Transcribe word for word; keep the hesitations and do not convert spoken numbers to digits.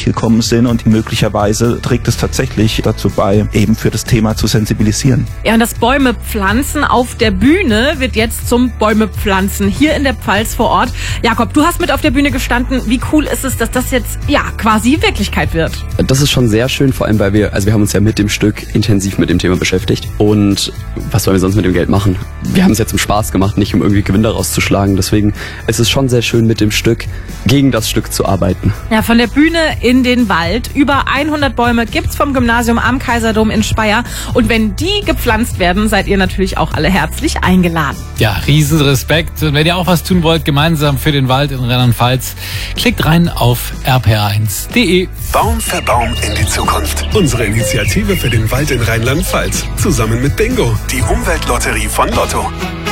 Gespräch gekommen sind und möglicherweise trägt es tatsächlich dazu bei, eben für das Thema zu sensibilisieren. Ja, und das Bäume pflanzen auf der Bühne wird jetzt zum Bäume pflanzen hier in der Pfalz vor Ort. Jakob, du hast mit auf der Bühne gestanden. Wie cool ist es, dass das jetzt ja quasi Wirklichkeit wird? Das ist schon sehr schön, vor allem weil wir, also wir haben uns ja mit dem Stück intensiv mit dem Thema beschäftigt. Und was wollen wir sonst mit dem Geld machen? Wir haben es jetzt zum Spaß gemacht, nicht um irgendwie Gewinn daraus zu schlagen. Deswegen ist es schon sehr schön, mit dem Stück gegen das Stück zu arbeiten. Ja, von der Bühne in den Wald. Über hundert Bäume gibt's vom Gymnasium am Kaiserdom in Speyer. Und wenn die gepflanzt werden, seid ihr natürlich auch alle herzlich eingeladen. Ja, riesen Respekt. Und wenn ihr auch was tun wollt, gemeinsam für den Wald in Rheinland-Pfalz, klickt rein auf r p r eins punkt d e. Baum für Baum in die Zukunft. Unsere Initiative für den Wald in Rheinland-Pfalz. Zusammen mit Bingo, die Umweltlotterie von Lotto.